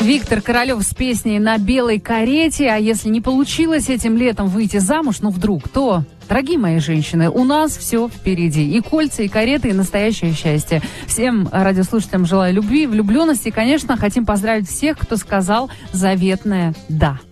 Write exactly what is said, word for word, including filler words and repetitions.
Виктор Королёв с песней «На белой карете». А если не получилось этим летом выйти замуж, ну вдруг, то, дорогие мои женщины, у нас все впереди. И кольца, и кареты, и настоящее счастье. Всем радиослушателям желаю любви, влюбленности. И, конечно, хотим поздравить всех, кто сказал заветное «да».